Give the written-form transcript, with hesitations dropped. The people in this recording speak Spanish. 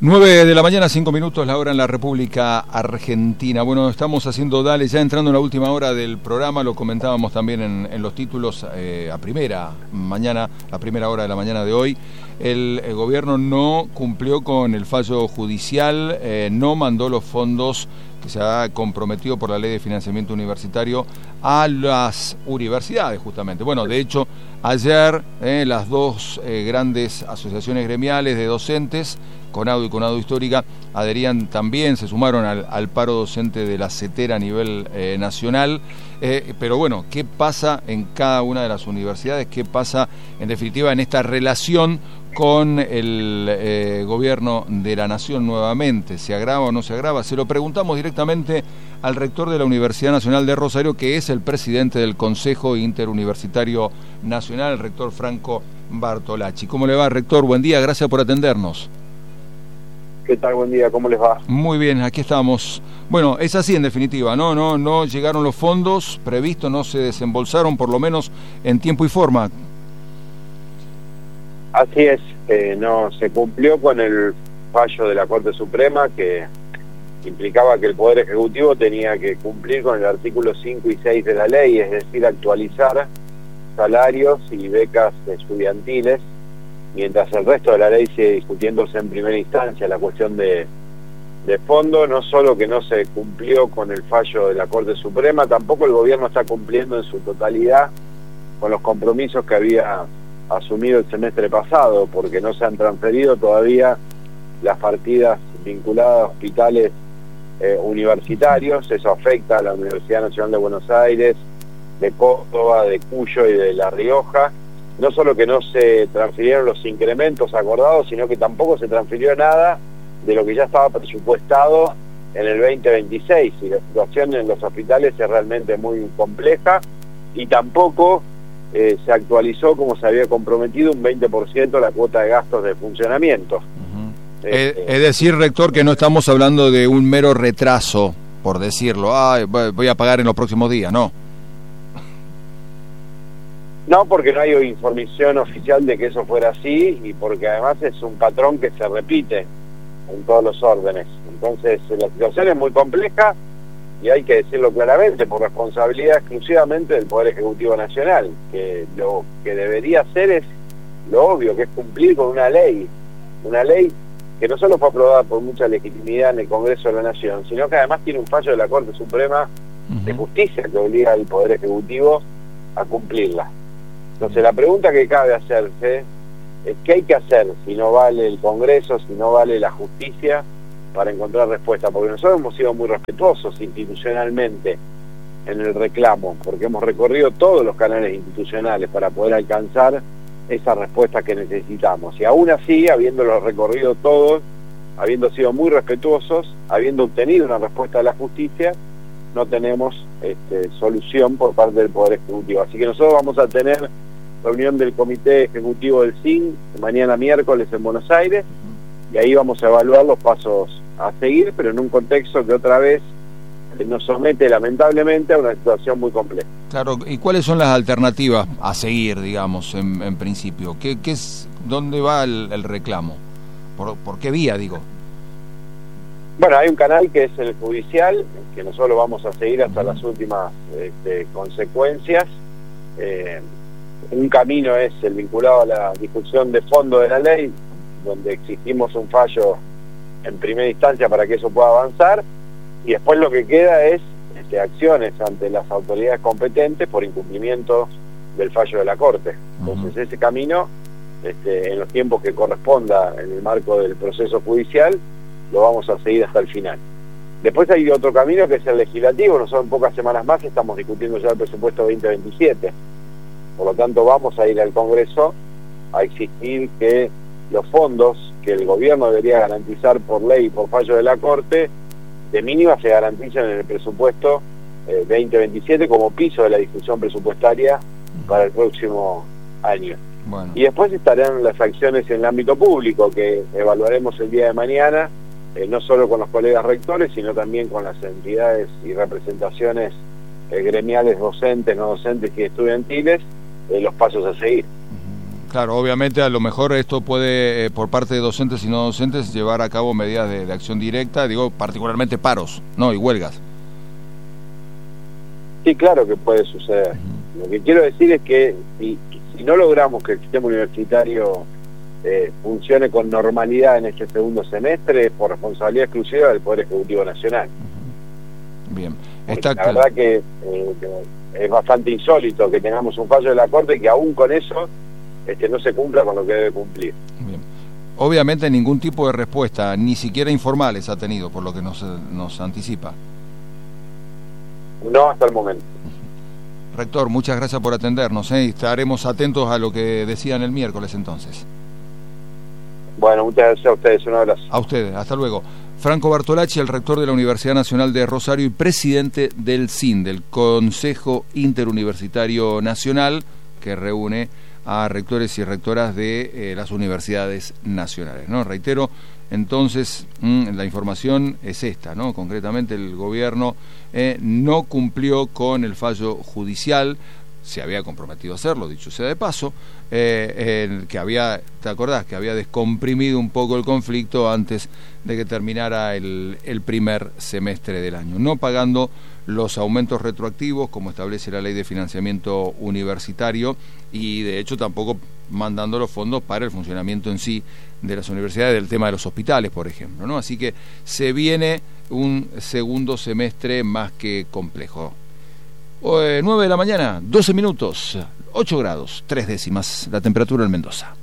9 de la mañana, 5 minutos, la hora en la República Argentina. Bueno, estamos haciendo Dale, ya entrando en la última hora del programa, lo comentábamos también en los títulos a primera hora de la mañana de hoy. El gobierno no cumplió con el fallo judicial, no mandó los fondos que se ha comprometido por la Ley de Financiamiento Universitario a las universidades, justamente. Bueno, de hecho, ayer las dos grandes asociaciones gremiales de docentes, CONADO y CONADO Histórica, adherían también, se sumaron al paro docente de la CETERA a nivel nacional. Pero bueno, ¿qué pasa en cada una de las universidades? ¿Qué pasa, en definitiva, en esta relación con el gobierno de la Nación nuevamente? ¿Se agrava o no se agrava? Se lo preguntamos directamente al rector de la Universidad Nacional de Rosario, que es el presidente del Consejo Interuniversitario Nacional, el rector Franco Bartolacci. ¿Cómo le va, rector? Buen día, gracias por atendernos. ¿Qué tal? Buen día, ¿cómo les va? Muy bien, aquí estamos. Bueno, es así en definitiva, no llegaron los fondos previstos, no se desembolsaron, por lo menos en tiempo y forma. Así es, no se cumplió con el fallo de la Corte Suprema que implicaba que el Poder Ejecutivo tenía que cumplir con el artículo 5 y 6 de la ley, es decir, actualizar salarios y becas estudiantiles, mientras el resto de la ley sigue discutiéndose en primera instancia la cuestión de fondo. No solo que no se cumplió con el fallo de la Corte Suprema, tampoco el gobierno está cumpliendo en su totalidad con los compromisos que había asumido el semestre pasado, porque no se han transferido todavía las partidas vinculadas a hospitales universitarios. Eso afecta a la Universidad Nacional de Buenos Aires, de Córdoba, de Cuyo y de La Rioja. No solo que no se transfirieron los incrementos acordados, sino que tampoco se transfirió nada de lo que ya estaba presupuestado en el 2026, y la situación en los hospitales es realmente muy compleja, y tampoco se actualizó, como se había comprometido, un 20% la cuota de gastos de funcionamiento. Es decir, rector, que no estamos hablando de un mero retraso, por decirlo, voy a pagar en los próximos días, ¿no? No, porque no hay información oficial de que eso fuera así, y porque además es un patrón que se repite en todos los órdenes. Entonces la situación es muy compleja, y hay que decirlo claramente, por responsabilidad exclusivamente del Poder Ejecutivo Nacional, que lo que debería hacer es lo obvio, que es cumplir con una ley que no solo fue aprobada por mucha legitimidad en el Congreso de la Nación, sino que además tiene un fallo de la Corte Suprema de Justicia que obliga al Poder Ejecutivo a cumplirla. Entonces la pregunta que cabe hacerse es ¿qué hay que hacer si no vale el Congreso, si no vale la justicia, para encontrar respuesta? Porque nosotros hemos sido muy respetuosos institucionalmente en el reclamo, porque hemos recorrido todos los canales institucionales para poder alcanzar esa respuesta que necesitamos. Y aún así, habiéndolo recorrido todos, habiendo sido muy respetuosos, habiendo obtenido una respuesta de la justicia, no tenemos solución por parte del Poder Ejecutivo. Así que nosotros vamos a tener reunión del Comité Ejecutivo del CIN mañana miércoles en Buenos Aires, y ahí vamos a evaluar los pasos a seguir, pero en un contexto que otra vez nos somete lamentablemente a una situación muy compleja. Claro, ¿y cuáles son las alternativas a seguir, digamos, en principio? ¿Dónde va el reclamo? ¿Por qué vía, digo? Bueno, hay un canal que es el judicial, que nosotros vamos a seguir hasta las últimas consecuencias. Un camino es el vinculado a la discusión de fondo de la ley, donde exigimos un fallo en primera instancia para que eso pueda avanzar, y después lo que queda es acciones ante las autoridades competentes por incumplimiento del fallo de la Corte. Entonces ese camino, en los tiempos que corresponda en el marco del proceso judicial, lo vamos a seguir hasta el final. Después hay otro camino que es el legislativo. Nosotros en pocas semanas más estamos discutiendo ya el presupuesto 2027. Por lo tanto vamos a ir al Congreso a exigir que los fondos que el gobierno debería garantizar por ley y por fallo de la Corte, de mínima se garanticen en el presupuesto 2027 como piso de la discusión presupuestaria para el próximo año. Bueno. Y después estarán las acciones en el ámbito público que evaluaremos el día de mañana, no solo con los colegas rectores, sino también con las entidades y representaciones gremiales docentes, no docentes y estudiantiles, los pasos a seguir. Claro, obviamente a lo mejor esto puede, por parte de docentes y no docentes, llevar a cabo medidas de acción directa, digo, particularmente paros, ¿no? Y huelgas. Sí, claro que puede suceder. Lo que quiero decir es que si no logramos que el sistema universitario funcione con normalidad en este segundo semestre, es por responsabilidad exclusiva del Poder Ejecutivo Nacional. Bien. La verdad que es bastante insólito que tengamos un fallo de la Corte y que aún con eso no se cumpla con lo que debe cumplir. Bien. Obviamente ningún tipo de respuesta, ni siquiera informales, ha tenido, por lo que nos anticipa. No hasta el momento. Rector, muchas gracias por atendernos, y estaremos atentos a lo que decían el miércoles entonces. Bueno, muchas gracias a ustedes, un abrazo. A ustedes, hasta luego. Franco Bartolacci, el rector de la Universidad Nacional de Rosario y presidente del CIN, del Consejo Interuniversitario Nacional, que reúne a rectores y rectoras de las universidades nacionales, ¿no? Reitero, entonces, la información es esta, ¿no? Concretamente, el gobierno no cumplió con el fallo judicial, se había comprometido a hacerlo, dicho sea de paso, que había, ¿te acordás? Que había descomprimido un poco el conflicto antes de que terminara el primer semestre del año, no pagando los aumentos retroactivos como establece la Ley de Financiamiento Universitario y de hecho tampoco mandando los fondos para el funcionamiento en sí de las universidades, del tema de los hospitales, por ejemplo, ¿no? Así que se viene un segundo semestre más que complejo. 9 de la mañana, 12 minutos, 8 grados, 3 décimas, la temperatura en Mendoza.